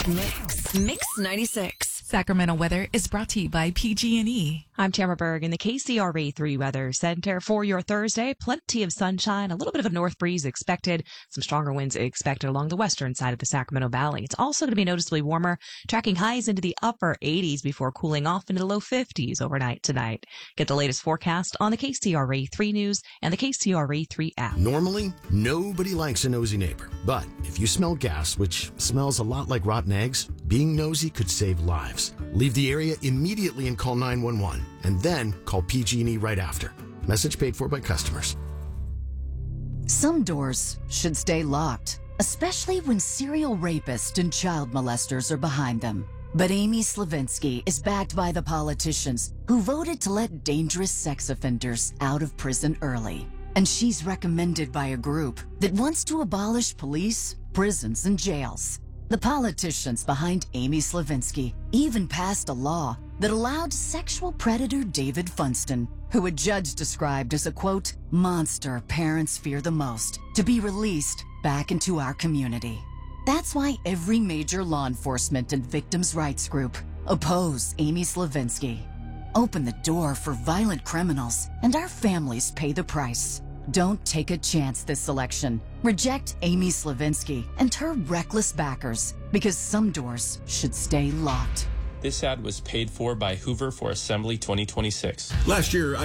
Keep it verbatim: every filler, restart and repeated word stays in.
Mix. Mix ninety-six. Sacramento weather is brought to you by P G and E. I'm Tamara Berg in the K C R A three Weather Center for your Thursday. Plenty of sunshine, a little bit of a north breeze expected, some stronger winds expected along the western side of the Sacramento Valley. It's also going to be noticeably warmer, tracking highs into the upper eighties before cooling off into the low fifties overnight tonight. Get the latest forecast on the K C R A three News and the K C R A three app. Normally, nobody likes a nosy neighbor. But if you smell gas, which smells a lot like rotten eggs, being nosy could save lives. Leave the area immediately and call nine one one. And then call P G and E right after. Message paid for by customers. Some doors should stay locked, especially when serial rapists and child molesters are behind them. But Amy Slavinsky is backed by the politicians who voted to let dangerous sex offenders out of prison early. And she's recommended by a group that wants to abolish police, prisons, and jails. The politicians behind Amy Slavinsky even passed a law that allowed sexual predator David Funston, who a judge described as a, quote, monster parents fear the most, to be released back into our community. That's why every major law enforcement and victims' rights group oppose Amy Slavinsky. Open the door for violent criminals, and our families pay the price. Don't take a chance this election. Reject Amy Slavinsky and her reckless backers, because some doors should stay locked. This ad was paid for by Hoover for Assembly twenty twenty-six. Last year,